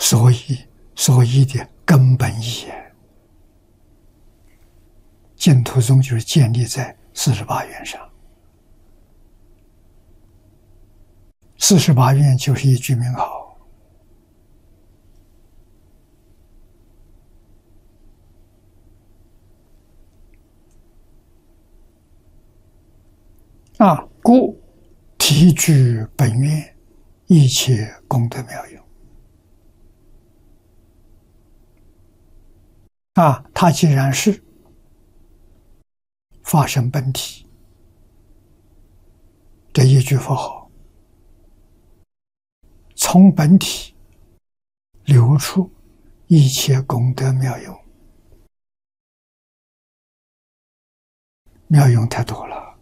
所以的根本意义。净土宗就是建立在48愿上。48愿就是一句名号。故提举本愿，一切功德妙用。它既然是发生本体这一句佛号，从本体流出一切功德妙用，妙用太多了。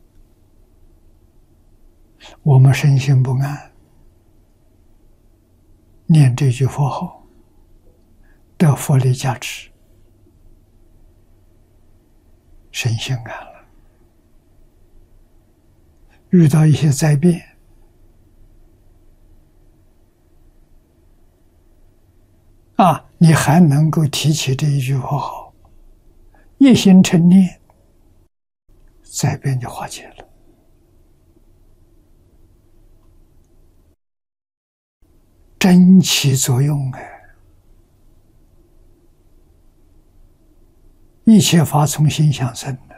我们身心不安，念这句佛号得佛力加持，身心安了。遇到一些灾变，你还能够提起这一句佛号，一心称念，灾变就化解了。真起作用一切法从心想生。